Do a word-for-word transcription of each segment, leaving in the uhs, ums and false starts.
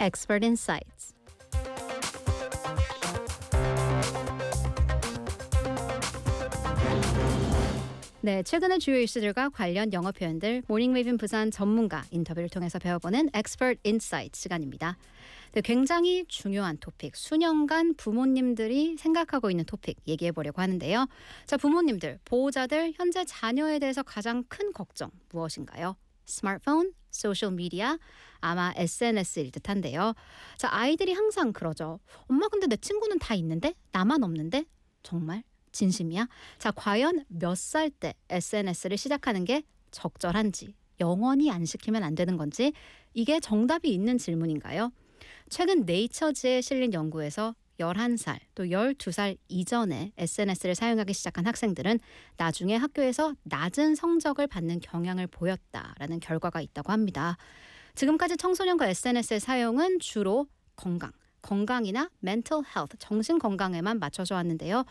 Expert Insights. 네, 최근의 주요 이슈들과 관련 영어 표현들 모닝 웨이빙 부산 전문가 인터뷰를 통해서 배워보는 Expert Insight 시간입니다. 네, 굉장히 중요한 토픽, 수년간 부모님들이 생각하고 있는 토픽 얘기해 보려고 하는데요. 자, 부모님들, 보호자들, 현재 자녀에 대해서 가장 큰 걱정 무엇인가요? 스마트폰, 소셜 미디어, 아마 에스엔에스일 듯한데요. 자, 아이들이 항상 그러죠. 엄마 근데 내 친구는 다 있는데 나만 없는데? 정말? 진심이야? 자, 과연 몇 살 때 에스엔에스를 시작하는 게 적절한지, 영원히 안 시키면 안 되는 건지, 이게 정답이 있는 질문인가요? 최근 네이처지에 실린 연구에서 열한 살 또 열두 살 이전에 에스엔에스를 사용하기 시작한 학생들은 나중에 학교에서 낮은 성적을 받는 경향을 보였다라는 결과가 있다고 합니다. 지금까지 청소년과 에스엔에스의 사용은 주로 건강, 건강이나 mental health, 정신 건강에만 맞춰져 왔는데요.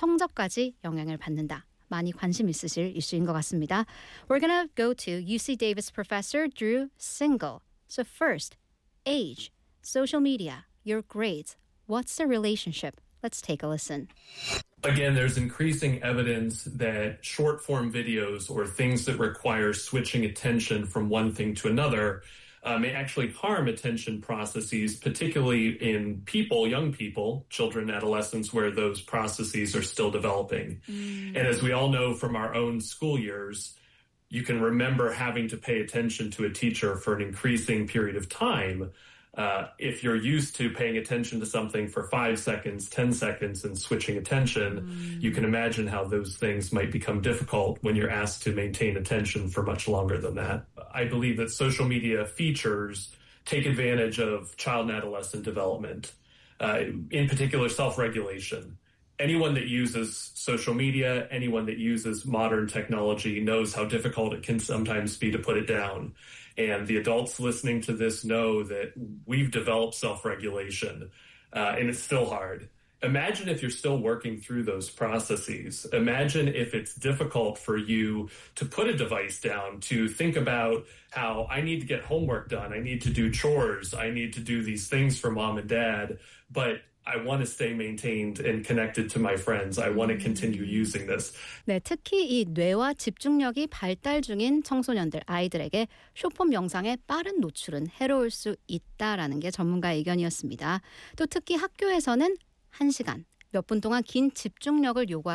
성적까지 영향을 받는다. 많이 관심 있으실 이슈인 것 같습니다. We're gonna go to 유씨 Davis professor Drew Single. So first, age, social media, your grades. What's the relationship? Let's take a listen. Again, there's increasing evidence that short form videos or things that require switching attention from one thing to another uh, may actually harm attention processes, particularly in people, young people, children, adolescents, where those processes are still developing. Mm. And as we all know from our own school years, you can remember having to pay attention to a teacher for an increasing period of time. Uh, if you're used to paying attention to something for five seconds, ten seconds, and switching attention, mm. you can imagine how those things might become difficult when you're asked to maintain attention for much longer than that. I believe that social media features take advantage of child and adolescent development, uh, in particular self-regulation. Anyone that uses social media, anyone that uses modern technology knows how difficult it can sometimes be to put it down. And the adults listening to this know that we've developed self-regulation, uh, and it's still hard. Imagine if you're still working through those processes. Imagine if it's difficult for you to put a device down, to think about how I need to get homework done, I need to do chores, I need to do these things for mom and dad, but I want to stay maintained and connected to my friends. I want to continue using this. 네, 특히 이 뇌와 집중력이 발달 중인 청소년들, 아이들에게 숏폼 영상의 빠른 노출은 해로울 수 있다라는 게 전문가의 의견이었습니다. 또 특히 학교에서는 한 시간, 몇 분 동안 긴 집중력을 요구하기